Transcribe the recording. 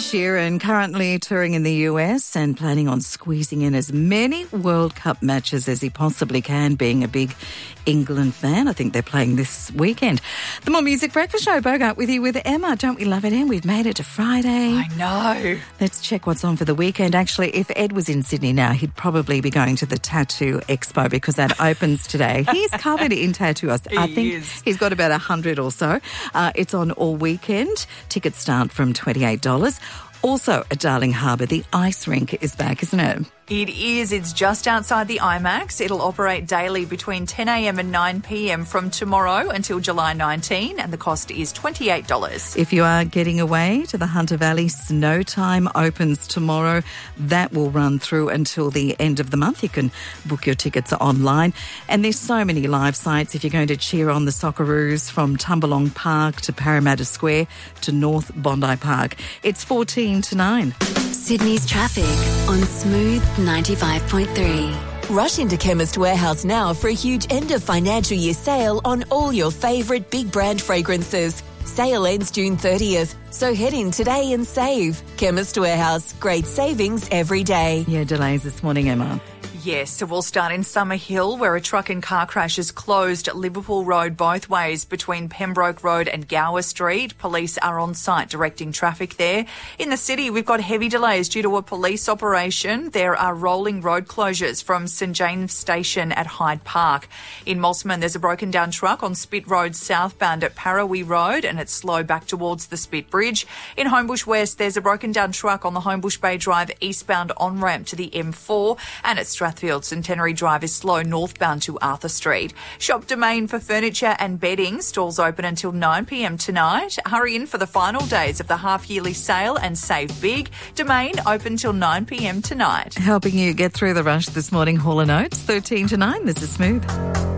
Sheeran currently touring in the US and planning on squeezing in as many World Cup matches as he possibly can, being a big England fan. I think they're playing this weekend. The More Music Breakfast Show, Bogart with you with Emma. Don't we love it, Em? We've made it to Friday. I know. Let's check what's on for the weekend. Actually, if Ed was in Sydney now, he'd probably be going to the Tattoo Expo because that opens today. He's covered in tattoo. I think he's got about 100 or so. It's on all weekend. Tickets start from $28. Also at Darling Harbour, the ice rink is back, isn't it? It is. It's just outside the IMAX. It'll operate daily between 10 a.m. and 9 p.m. from tomorrow until July 19, and the cost is $28. If you are getting away to the Hunter Valley, Snow Time opens tomorrow. That will run through until the end of the month. You can book your tickets online. And there's so many live sites if you're going to cheer on the Socceroos, from Tumbalong Park to Parramatta Square to North Bondi Park. It's 14 to 9. Sydney's traffic on Smooth 95.3. Rush into Chemist Warehouse now for a huge end of financial year sale on all your favourite big brand fragrances. Sale ends June 30th, so head in today and save. Chemist Warehouse, great savings every day. Yeah, delays this morning, Emma. Yes, so we'll start in Summerhill, where a truck and car crash has closed Liverpool Road both ways between Pembroke Road and Gower Street. Police are on site directing traffic there. In the city, we've got heavy delays due to a police operation. There are rolling road closures from St James Station at Hyde Park. In Mosman, there's a broken down truck on Spit Road southbound at Parawi Road, and it's slow back towards the Spit Bridge. In Homebush West, there's a broken down truck on the Homebush Bay Drive eastbound on-ramp to the M4, and at Strathfield Centenary Drive is slow northbound to Arthur Street. Shop Domain for furniture and bedding. Stalls open until 9 p.m. tonight. Hurry in for the final days of the half-yearly sale and save big. Domain open till 9 p.m. tonight. Helping you get through the rush this morning, Hall & Oates, 13 to 9. This is Smooth.